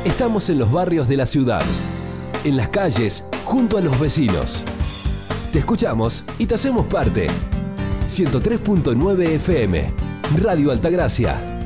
Estamos en los barrios de la ciudad, en las calles, junto a los vecinos. Te escuchamos y te hacemos parte. 103.9 FM, Radio Altagracia.